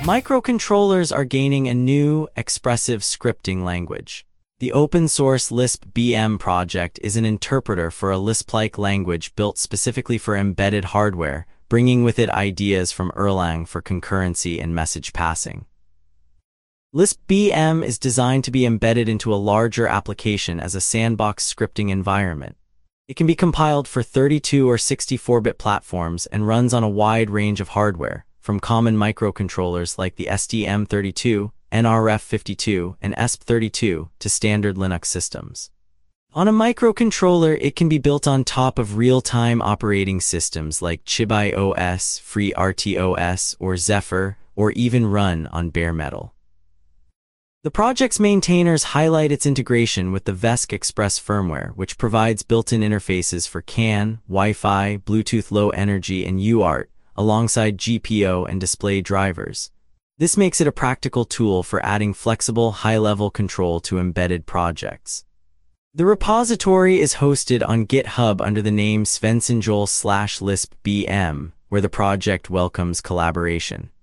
Microcontrollers are gaining a new, expressive scripting language. The open-source Lisp BM project is an interpreter for a Lisp-like language built specifically for embedded hardware, bringing with it ideas from Erlang for concurrency and message passing. Lisp BM is designed to be embedded into a larger application as a sandbox scripting environment. It can be compiled for 32 or 64-bit platforms and runs on a wide range of hardware, from common microcontrollers like the STM32, nRF52, and ESP32 to standard Linux systems. On a microcontroller, it can be built on top of real-time operating systems like Chibai OS, FreeRTOS, or Zephyr, or even run on bare metal. The project's maintainers highlight its integration with the VESC Express firmware, which provides built-in interfaces for CAN, Wi-Fi, Bluetooth Low Energy, and UART, alongside GPIO and display drivers. This makes it a practical tool for adding flexible, high-level control to embedded projects. The repository is hosted on GitHub under the name svensson-joel/lispbm, where the project welcomes collaboration.